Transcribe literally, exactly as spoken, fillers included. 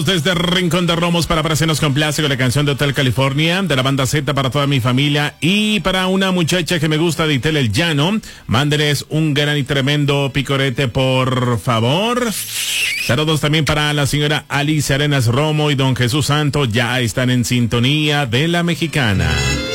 Desde Rincón de Romos para Parecenos con Complace con la canción de Hotel California de la banda Z para toda mi familia y para una muchacha que me gusta de Itel El Llano. Mándeles un gran y tremendo picorete, por favor. Saludos también para la señora Alicia Arenas Romo y don Jesús Santos, ya están en sintonía de La Mexicana.